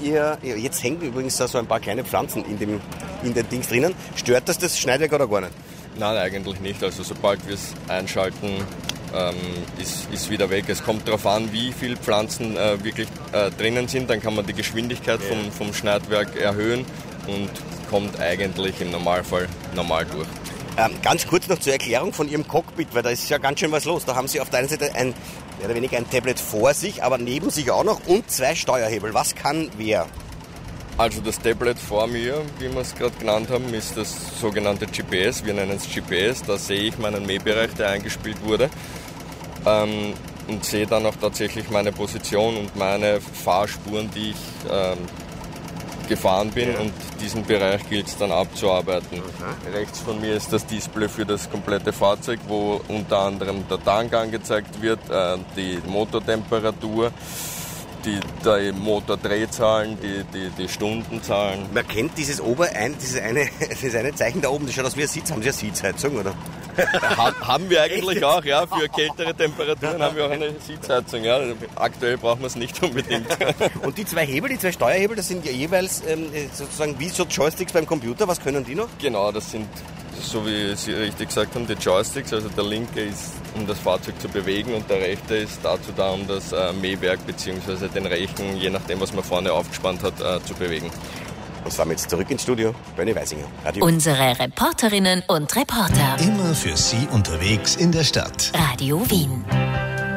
jetzt hängen übrigens so ein paar kleine Pflanzen in den Dings drinnen. Stört das Schneidwerk oder gar nicht? Nein, eigentlich nicht. Also sobald wir es einschalten, ist wieder weg. Es kommt darauf an, wie viele Pflanzen wirklich drinnen sind. Dann kann man die Geschwindigkeit vom Schneidwerk erhöhen und kommt eigentlich im Normalfall normal durch. Ganz kurz noch zur Erklärung von Ihrem Cockpit, weil da ist ja ganz schön was los. Da haben Sie auf der einen Seite mehr oder weniger ein Tablet vor sich, aber neben sich auch noch und 2 Steuerhebel. Was kann wer? Also das Tablet vor mir, wie wir es gerade genannt haben, ist das sogenannte GPS. Wir nennen es GPS. Da sehe ich meinen Mähbereich, der eingespielt wurde. Und sehe dann auch tatsächlich meine Position und meine Fahrspuren, die ich gefahren bin, und diesen Bereich gilt es dann abzuarbeiten. Rechts von mir ist das Display für das komplette Fahrzeug, wo unter anderem der Tank angezeigt wird, die Motortemperatur, die Motordrehzahlen, die Stundenzahlen. Man kennt dieses eine Zeichen da oben, das schaut aus wie ein Sitz. Haben Sie eine Sitzheizung, oder? Haben wir eigentlich auch, ja. Für kältere Temperaturen haben wir auch eine Sitzheizung, ja. Aktuell brauchen wir es nicht unbedingt. Und die 2 Hebel, die 2 Steuerhebel, das sind ja jeweils sozusagen wie so Joysticks beim Computer. Was können die noch? Genau, das sind, so wie Sie richtig gesagt haben, die Joysticks. Also der linke ist, um das Fahrzeug zu bewegen, und der rechte ist dazu da, um das Mähwerk bzw. den Rechen, je nachdem, was man vorne aufgespannt hat, zu bewegen. Und fahren wir jetzt zurück ins Studio. Bernie Weisinger. Radio. Unsere Reporterinnen und Reporter. Immer für Sie unterwegs in der Stadt. Radio Wien.